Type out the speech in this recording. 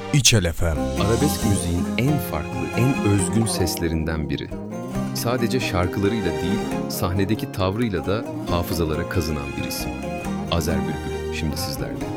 İçel FM. Arabesk müziğin en farklı, en özgün seslerinden biri. Sadece şarkılarıyla değil, sahnedeki tavrıyla da hafızalara kazınan bir isim. Azer Bülbül, şimdi sizlerle.